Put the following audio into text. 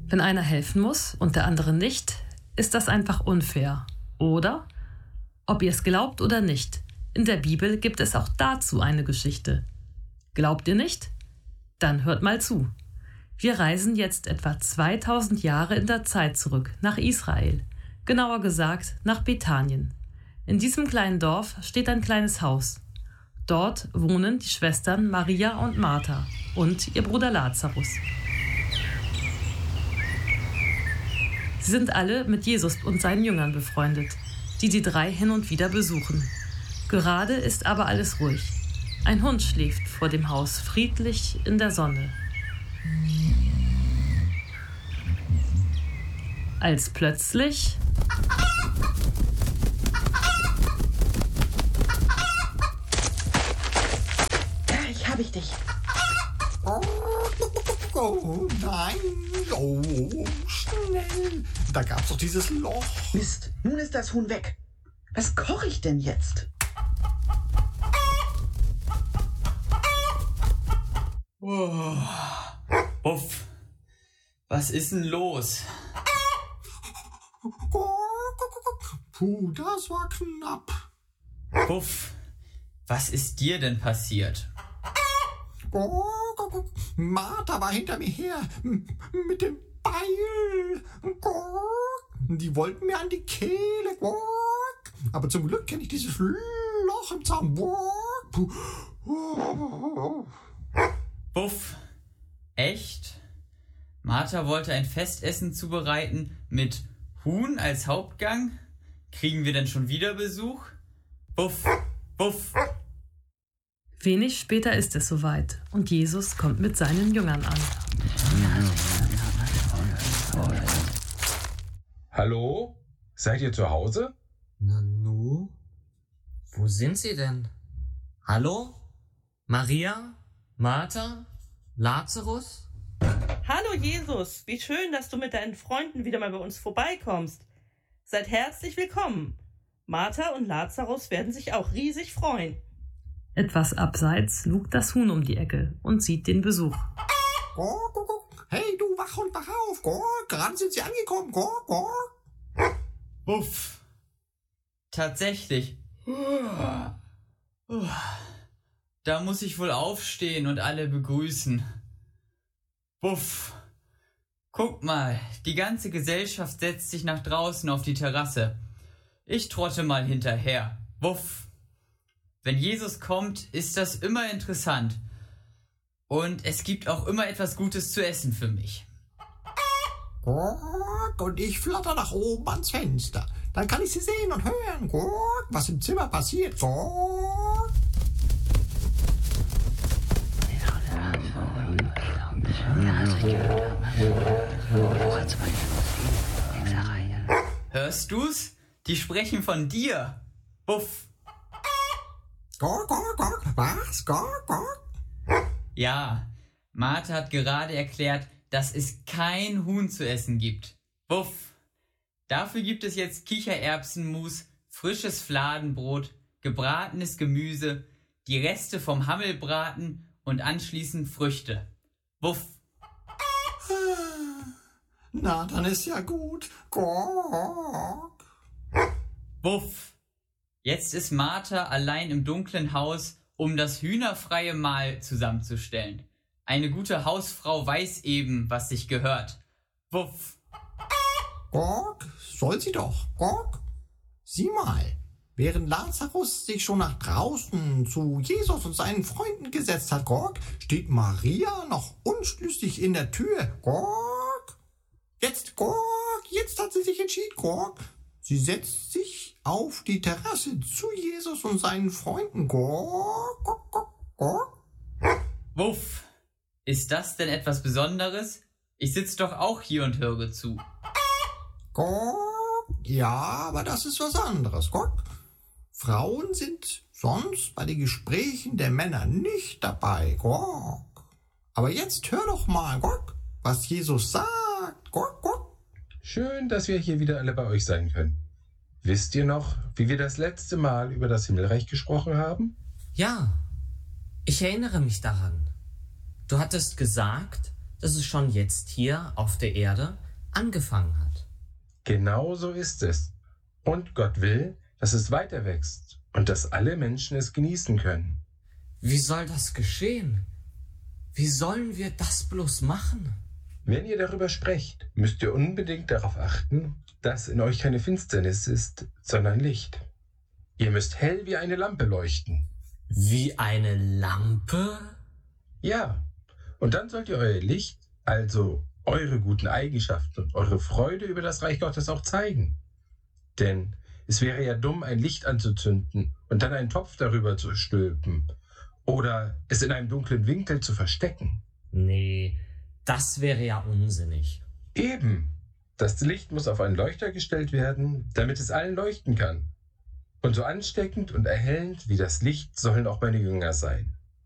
Wenn einer helfen muss und der andere nicht, ist das einfach unfair, oder? Ob ihr es glaubt oder nicht, in der Bibel gibt es auch dazu eine Geschichte. Glaubt ihr nicht? Dann hört mal zu. Wir reisen jetzt etwa 2000 Jahre in der Zeit zurück nach Israel, genauer gesagt nach Bethanien. In diesem kleinen Dorf steht ein kleines Haus. Dort wohnen die Schwestern Maria und Martha und ihr Bruder Lazarus. Sie sind alle mit Jesus und seinen Jüngern befreundet, die die drei hin und wieder besuchen. Gerade ist aber alles ruhig. Ein Hund schläft vor dem Haus friedlich in der Sonne. Als plötzlich... Ich habe dich. Oh nein, oh, schnell. Da gab's doch dieses Loch. Mist, nun ist das Huhn weg. Was koche ich denn jetzt? Oh. Uff. Was ist denn los? Puh, das war knapp. Uff. Was ist dir denn passiert? Martha war hinter mir her mit dem Beil. Die wollten mir an die Kehle. Aber zum Glück kenne ich dieses Loch im Zaun. Buff. Echt? Martha wollte ein Festessen zubereiten mit Huhn als Hauptgang? Kriegen wir denn schon wieder Besuch? Buff. Buff. Wenig später ist es soweit und Jesus kommt mit seinen Jüngern an. Hallo? Seid ihr zu Hause? Nanu? Wo sind sie denn? Hallo? Maria? Martha? Lazarus? Hallo Jesus, wie schön, dass du mit deinen Freunden wieder mal bei uns vorbeikommst. Seid herzlich willkommen. Martha und Lazarus werden sich auch riesig freuen. Etwas abseits lugt das Huhn um die Ecke und sieht den Besuch. Hey, du Wachhund, wach auf. Gerade sind sie angekommen. Uff. Tatsächlich. Da muss ich wohl aufstehen und alle begrüßen. Buff. Guck mal, die ganze Gesellschaft setzt sich nach draußen auf die Terrasse. Ich trotte mal hinterher. Buff. Wenn Jesus kommt, ist das immer interessant. Und es gibt auch immer etwas Gutes zu essen für mich. Und ich flatter nach oben ans Fenster. Dann kann ich sie sehen und hören, was im Zimmer passiert. Hörst du's? Die sprechen von dir. Buff. Was? Ja, Martha hat gerade erklärt, dass es kein Huhn zu essen gibt. Wuff. Dafür gibt es jetzt Kichererbsenmus, frisches Fladenbrot, gebratenes Gemüse, die Reste vom Hammelbraten und anschließend Früchte. Wuff. Na, dann ist ja gut. Wuff. Jetzt ist Martha allein im dunklen Haus, um das hühnerfreie Mahl zusammenzustellen. Eine gute Hausfrau weiß eben, was sich gehört. Wuff. Soll sie doch. Sieh mal, während Lazarus sich schon nach draußen zu Jesus und seinen Freunden gesetzt hat, steht Maria noch unschlüssig in der Tür. Jetzt hat sie sich entschieden, Sie setzt sich auf die Terrasse zu Jesus und seinen Freunden. Wuff. Ist das denn etwas Besonderes? Ich sitze doch auch hier und höre zu. Ja, aber das ist was anderes. Frauen sind sonst bei den Gesprächen der Männer nicht dabei. Aber jetzt hör doch mal, was Jesus sagt. Schön, dass wir hier wieder alle bei euch sein können. Wisst ihr noch, wie wir das letzte Mal über das Himmelreich gesprochen haben? Ja, ich erinnere mich daran. Du hattest gesagt, dass es schon jetzt hier auf der Erde angefangen hat. Genau so ist es. Und Gott will, dass es weiter wächst und dass alle Menschen es genießen können. Wie soll das geschehen? Wie sollen wir das bloß machen? Wenn ihr darüber sprecht, müsst ihr unbedingt darauf achten, dass in euch keine Finsternis ist, sondern Licht. Ihr müsst hell wie eine Lampe leuchten. Wie eine Lampe? Ja, und dann sollt ihr euer Licht, also eure guten Eigenschaften und eure Freude über das Reich Gottes auch zeigen. Denn es wäre ja dumm, ein Licht anzuzünden und dann einen Topf darüber zu stülpen oder es in einem dunklen Winkel zu verstecken. Nee, das wäre ja unsinnig. Eben, das Licht muss auf einen Leuchter gestellt werden, damit es allen leuchten kann. Und so ansteckend und erhellend wie das Licht sollen auch meine Jünger sein.